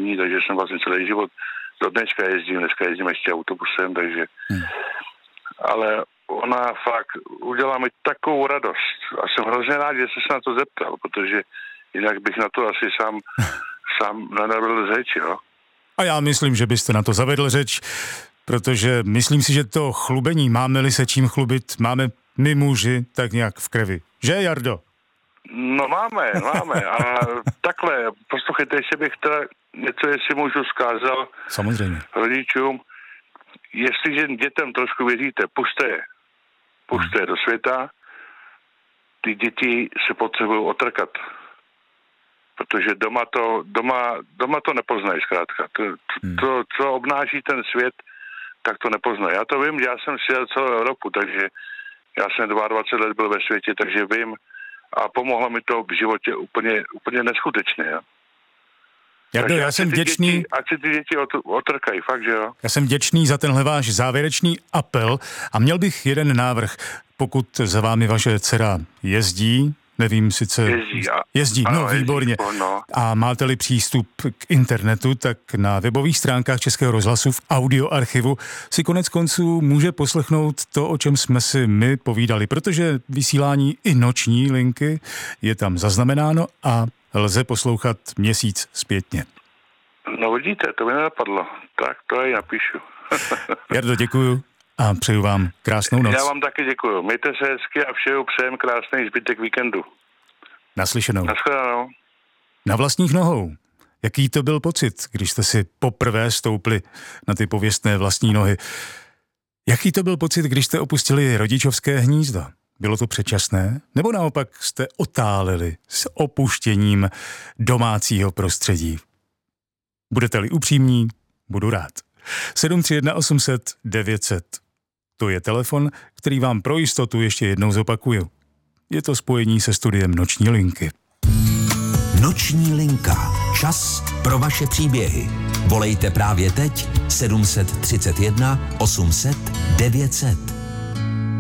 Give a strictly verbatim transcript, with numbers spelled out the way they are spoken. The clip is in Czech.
dní, takže jsem vlastně celý život do dneška jezdím, dneska jezdím ještě autobusem, takže... Hmm. Ale ona fakt udělá mi takovou radost a jsem hrozně rád, že jsi se na to zeptal, protože jinak bych na to asi sám, sám nenavedl řeč, jo. A já myslím, že byste na to zavedl řeč, protože myslím si, že to chlubení, máme-li se čím chlubit, máme my muži tak nějak v krvi. Že, Jardo? No máme, máme. A takhle, poslouchejte, ještě bych teda něco, jestli můžu zkázal samozřejmě rodičům, jestliže dětem trošku věříte, puste je. Puste je do světa, ty děti se potřebují otrkat. Protože doma to, doma, doma to nepoznají zkrátka. To, to, to, co obnáší ten svět, tak to nepoznají. Já to vím, já jsem sjel celou Evropu, takže já jsem dvacet dva let byl ve světě, takže vím a pomohlo mi to v životě úplně, úplně neskutečně. Ja? Jardo, já jsem vděčný... Děti, ať si ty děti otrkají, fakt, že jo? Já jsem vděčný za tenhle váš závěrečný apel a měl bych jeden návrh. Pokud za vámi vaše dcera jezdí, nevím sice... Jezdí, a... jezdí ano, no výborně. Jezdí, no. A máte-li přístup k internetu, tak na webových stránkách Českého rozhlasu v audioarchivu si konec konců může poslechnout to, o čem jsme si my povídali, protože vysílání i noční linky je tam zaznamenáno a lze poslouchat měsíc zpětně. No vidíte, to mi nenapadlo. Tak to je napíšu. Jardo, děkuju a přeju vám krásnou noc. Já vám taky děkuju. Mějte se hezky a všeho přejem krásný zbytek víkendu. Naslyšenou. Naschledanou. Na vlastních nohou. Jaký to byl pocit, když jste si poprvé stoupli na ty pověstné vlastní nohy? Jaký to byl pocit, když jste opustili rodičovské hnízdo? Bylo to předčasné? Nebo naopak jste otáleli s opuštěním domácího prostředí? Budete-li upřímní, budu rád. sedm tři jedna osm set devět set. To je telefon, který vám pro jistotu ještě jednou zopakuju. Je to spojení se studiem Noční linky. Noční linka. Čas pro vaše příběhy. Volejte právě teď sedm tři jedna osm set devět set.